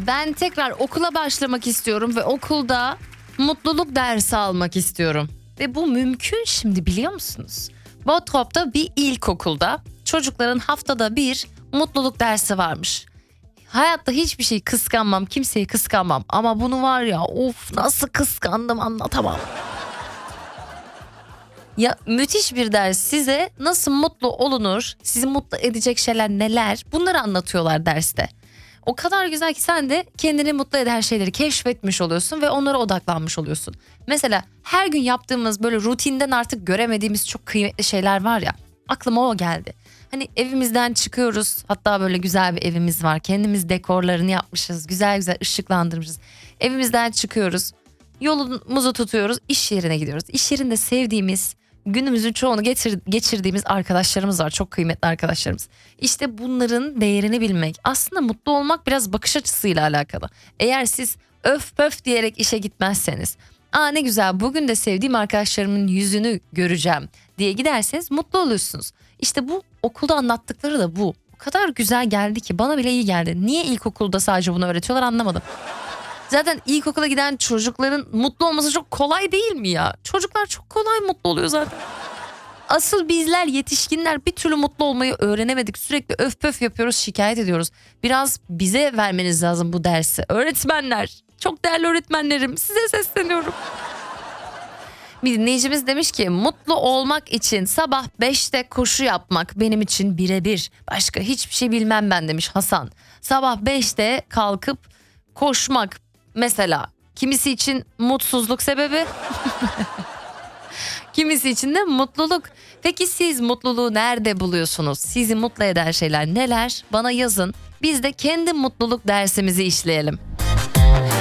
Ben tekrar okula başlamak istiyorum ve okulda mutluluk dersi almak istiyorum. Ve bu mümkün şimdi, biliyor musunuz? Botrop'ta bir ilkokulda çocukların haftada bir mutluluk dersi varmış. Hayatta hiçbir şey kıskanmam, kimseyi kıskanmam. Ama bunu var ya, of nasıl kıskandım anlatamam. Ya müthiş bir ders, size nasıl mutlu olunur, sizi mutlu edecek şeyler neler, bunları anlatıyorlar derste. O kadar güzel ki sen de kendini mutlu eden şeyleri keşfetmiş oluyorsun ve onlara odaklanmış oluyorsun. Mesela her gün yaptığımız böyle rutinden artık göremediğimiz çok kıymetli şeyler var ya, aklıma o geldi. Hani evimizden çıkıyoruz, hatta böyle güzel bir evimiz var, kendimiz dekorlarını yapmışız, güzel güzel ışıklandırmışız. Evimizden çıkıyoruz, yolumuzu tutuyoruz, iş yerine gidiyoruz. İş yerinde sevdiğimiz, günümüzün çoğunu geçirdiğimiz arkadaşlarımız var, çok kıymetli arkadaşlarımız. İşte bunların değerini bilmek, aslında mutlu olmak biraz bakış açısıyla alakalı. Eğer siz öf pöf diyerek işe gitmezseniz, aa ne güzel bugün de sevdiğim arkadaşlarımın yüzünü göreceğim diye giderseniz mutlu olursunuz. İşte bu okulda anlattıkları da bu. O kadar güzel geldi ki, bana bile iyi geldi. Niye ilkokulda sadece bunu öğretiyorlar anlamadım. Zaten ilkokula giden çocukların mutlu olması çok kolay değil mi ya? Çocuklar çok kolay mutlu oluyor zaten. Asıl bizler yetişkinler bir türlü mutlu olmayı öğrenemedik. Sürekli öf pöf yapıyoruz, şikayet ediyoruz. Biraz bize vermeniz lazım bu dersi. Öğretmenler, çok değerli öğretmenlerim, size sesleniyorum. Bir dinleyicimiz demiş ki, mutlu olmak için sabah 5'te koşu yapmak benim için birebir. Başka hiçbir şey bilmem ben demiş Hasan. Sabah 5'te kalkıp koşmak mesela kimisi için mutsuzluk sebebi, kimisi için de mutluluk. Peki siz mutluluğu nerede buluyorsunuz? Sizi mutlu eden şeyler neler? Bana yazın. Biz de kendi mutluluk dersimizi işleyelim.